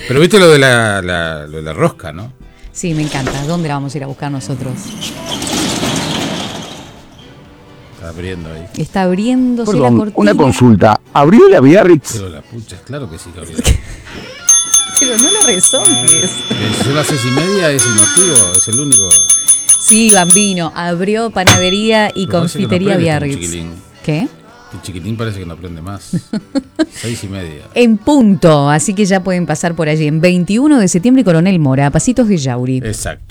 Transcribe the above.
Pero viste lo de la rosca, ¿no? Sí, me encanta. ¿Dónde la vamos a ir a buscar nosotros? Está abriendo ahí. Está abriéndose. Perdón, la cortina. una consulta. ¿Abrió la Biarritz? Pero la pucha, claro que sí que abrió. Pero no lo resolves. Si son las 6:30 es el motivo, es el único. Sí, Bambino. Abrió panadería y Me parece confitería que no aprende Biarritz. este chiquilín. ¿Qué? El chiquitín parece que no aprende más. 6:30. En punto. Así que ya pueden pasar por allí. En 21 de septiembre y Coronel Mora, a pasitos de Yauri. Exacto.